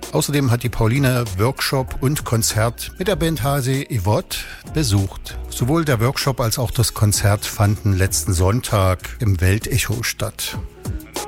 Außerdem hat die Pauline Workshop und Konzert mit der Band Hase Evot besucht. Sowohl der Workshop als auch das Konzert fanden letzten Sonntag im Weltecho statt.